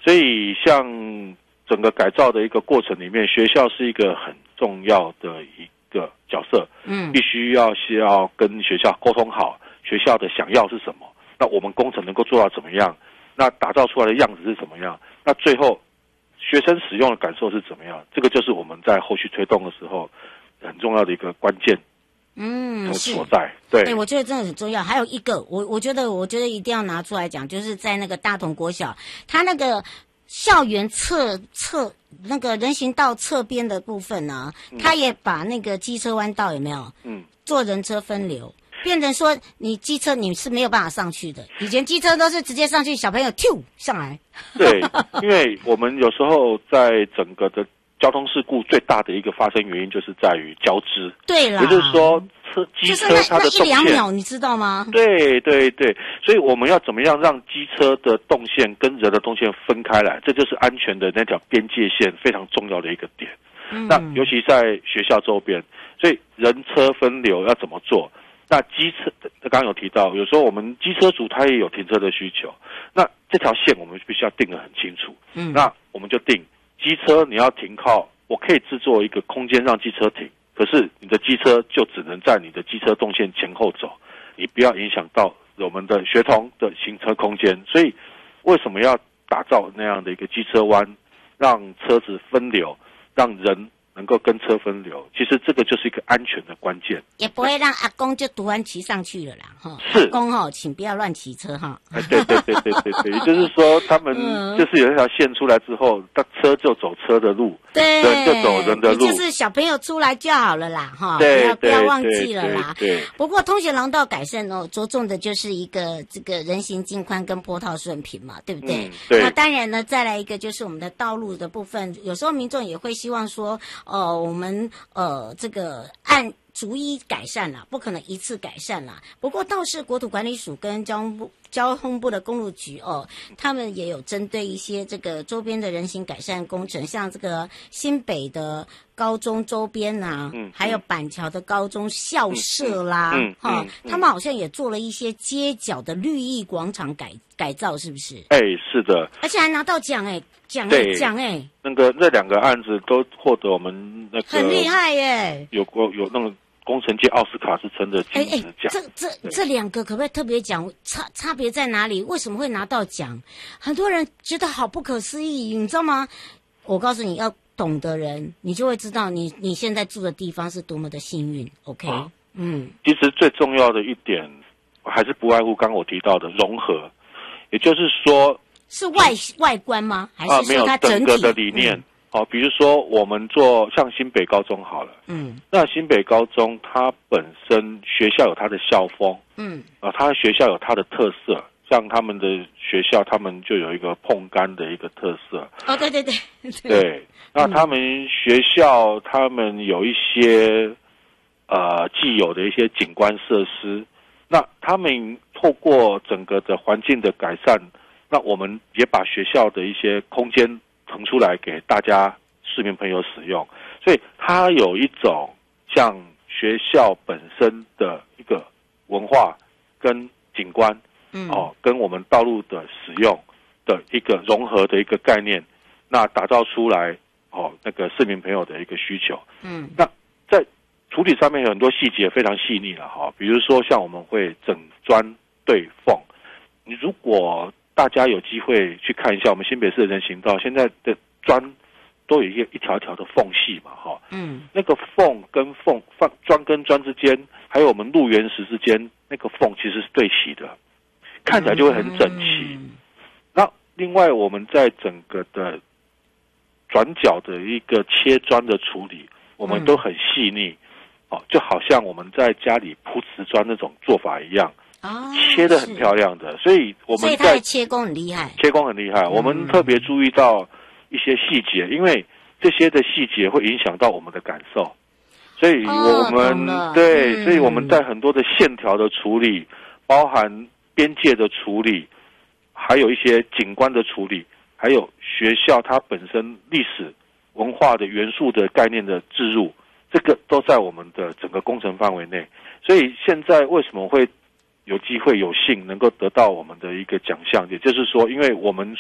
所以像整个改造的一个过程里面，学校是一个很重要的一个角色，必须要跟学校沟通好，学校的想要是什么，那我们工程能够做到怎么样，那打造出来的样子是怎么样，那最后学生使用的感受是怎么样，这个就是我们在后续推动的时候很重要的一个关键所在。对， 我觉得真的很重要。还有一个，我觉得一定要拿出来讲，就是在那个大同国小，它那个校园侧那个人行道侧边的部分呢，它也把那个机车弯道有没有？做人车分流。变成说你机车你是没有办法上去的，以前机车都是直接上去，小朋友跳上来。 对，因为我们有时候在整个的交通事故最大的一个发生原因就是在于交织。 对啦， 也就是说机车它的动线， 就是那1-2秒，你知道吗？ 对对对，所以我们要怎么样让机车的动线跟人的动线分开来，这就是安全的那条边界线非常重要的一个点。那尤其在学校周边，所以人车分流要怎么做？那机车刚刚有提到，有时候我们机车族他也有停车的需求，那这条线我们必须要定得很清楚。那我们就定机车你要停靠，我可以制作一个空间让机车停，可是你的机车就只能在你的机车动线前后走，你不要影响到我们的学童的行车空间。所以为什么要打造那样的一个机车弯，让车子分流，让人能够跟车分流，其实这个就是一个安全的关键， 也不会让阿公就突然骑上去了啦，哈。 是阿公哈，请不要乱骑车哈。 对对对对对对，也就是说，他们就是有一条线出来之后，他车就走车的路， 对， 人就走人的路， 就是小朋友出来就好了啦，哈，不要忘记了啦。 对。 不过通学廊道改善哦，着重的就是一个这个人行径宽跟坡道顺平嘛，对不对？ 对。 那当然呢，再来一个就是我们的道路的部分，有时候民众也会希望说，我们这个按逐一改善啦，不可能一次改善啦。不过倒是国土管理署跟交通部的公路局他们也有针对一些这个周边的人行改善工程，像这个新北的高中周边啊，还有板桥的高中校舍啦，他们好像也做了一些街角的绿意广场改造，是不是？ 是的， 而且还拿到奖奖那个这两个案子都获得我们那个很厉害耶， 有那个工程界奥斯卡之称的金质奖。 这两个可不可以特别讲差别在哪里？为什么会拿到奖？很多人觉得好不可思议，你知道吗？我告诉你，要懂的人，你就会知道你现在住的地方是多么的幸运。OK， 其实最重要的一点还是不外乎刚刚我提到的融合，也就是说， 是外观吗？还是说它整体没有整个的理念？比如说我们做像新北高中好了，那新北高中它本身学校有它的校风，它学校有它的特色，像他们的学校，他们就有一个碰杆的一个特色。对，那他们学校他们有一些既有的一些景观设施，那他们透过整个的环境的改善，那我们也把学校的一些空间腾出来给大家市民朋友使用，所以它有一种像学校本身的一个文化跟景观，跟我们道路的使用的一个融合的一个概念，那打造出来那个市民朋友的一个需求。那在处理上面有很多细节非常细腻了比如说像我们会整砖对缝，你如果大家有机会去看一下我们新北市的人行道，现在的砖都有一条一条的缝隙嘛，那个缝跟砖跟砖之间，还有我们路缘石之间，那个缝其实是对齐的，看起来就会很整齐。那另外我们在整个的转角的一个切砖的处理，我们都很细腻，就好像我们在家里铺瓷砖那种做法一样。切得很漂亮的，所以它的切工很厉害。 我们特别注意到一些细节，因为这些的细节会影响到我们的感受，所以我们所以我们在很多的线条的处理，包含边界的处理，还有一些景观的处理，还有学校它本身历史文化的元素的概念的置入，这个都在我们的整个工程范围内。所以现在为什么会有机会有幸能够得到我们的一个奖项，也就是说因为我们